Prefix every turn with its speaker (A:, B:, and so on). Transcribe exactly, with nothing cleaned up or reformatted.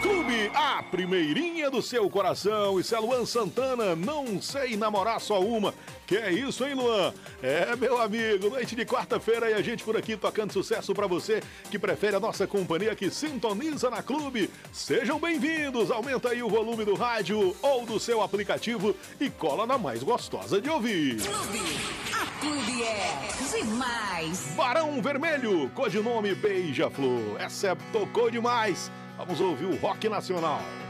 A: Clube, a primeirinha do seu coração. Isso é Luan Santana, não sei namorar só uma. Que é isso, hein, Luan? É, meu amigo, noite de quarta-feira e a gente por aqui tocando sucesso pra você que prefere a nossa companhia, que sintoniza na Clube. Sejam bem-vindos, aumenta aí o volume do rádio ou do seu aplicativo e cola na mais gostosa de ouvir.
B: Clube, a Clube é demais.
A: Barão Vermelho, codinome Beija-Flor. Essa é Tocou Demais. Vamos ouvir o rock nacional.